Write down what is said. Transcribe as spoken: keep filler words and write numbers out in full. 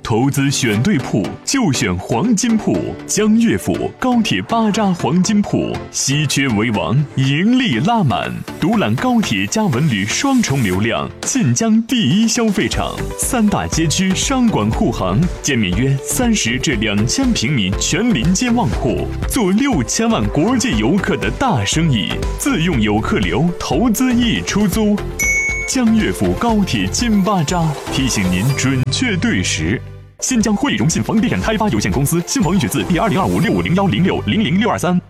投资选对铺就选黄金铺，江悦府高铁巴扎黄金铺，稀缺为王，盈利拉满。独揽高铁加文旅双重流量，晋江第一消费场，三大街区商管护航，建面约三十至两千平米全临街旺铺，做六千万国际游客的大生意，自用游客流，投资易出租。江悦府高铁金巴扎提醒您准确对时。新疆汇荣信房地产开发有限公司新房预取自第二零二五六五零幺零六零零六二三。